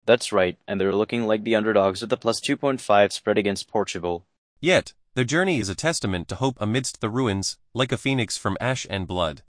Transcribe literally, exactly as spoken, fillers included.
That's right, and they're looking like the underdogs with the plus two point five spread against Portugal. Yet, their journey is a testament to hope amidst the ruins, like a phoenix from ash and blood.